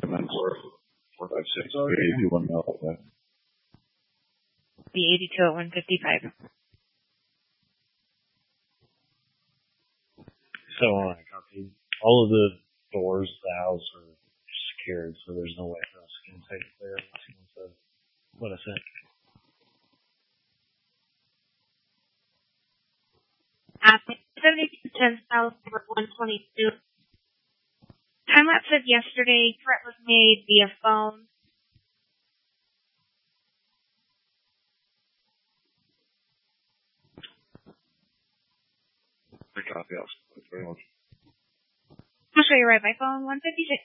And then 456. We do 1 mil like that. The 82 at 155. So I copy. All of the doors of the house are secured, so there's no way for us to get inside there unless he wants to let us in. At 7210 South for 122. Time-lapse said yesterday threat was made via phone. I copy. Thanks very much. I'll show you right by phone. 156.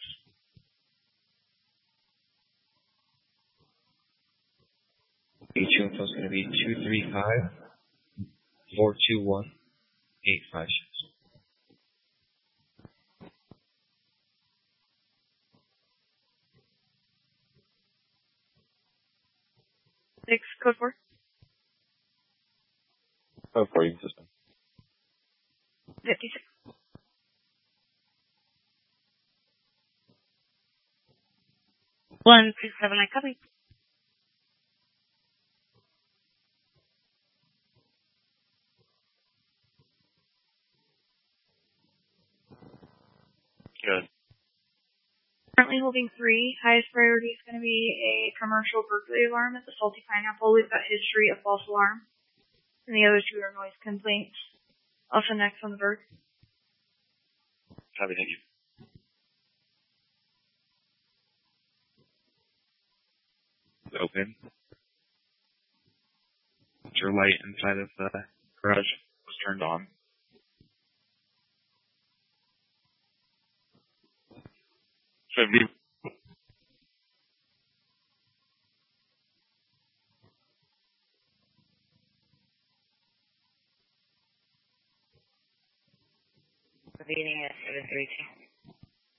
HU info is going to be 235-421-856. 6, code 4. Code 4, you system. 56. One, 2, 7, I copy. Good. Currently holding 3. Highest priority is going to be a commercial burglary alarm at the Salty Pineapple. We've got history of false alarm. And the other 2 are noise complaints. Also next on the Berg. Copy, thank you. Open. Your light inside of the garage was turned on. So be Repeating at 732.